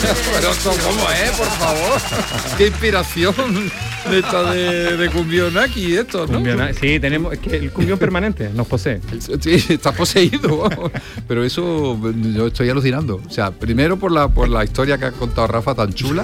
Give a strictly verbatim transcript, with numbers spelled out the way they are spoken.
Pero esto, ¿cómo es, por favor? Qué inspiración de esta de, de Cumbionaki, esto, ¿no? Cumbiona- sí, tenemos, es que el cumbión permanente nos posee. Sí, está poseído, vamos. Pero eso yo estoy alucinando. O sea, primero por la por la historia que ha contado Rafa tan chula